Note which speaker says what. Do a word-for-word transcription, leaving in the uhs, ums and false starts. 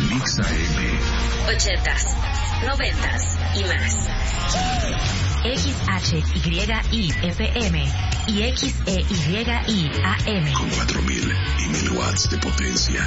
Speaker 1: Mix A M.
Speaker 2: ochentas, noventas y más.
Speaker 3: X H Y I F M y X E Y I A M.
Speaker 1: Con cuatro mil y mil watts de potencia.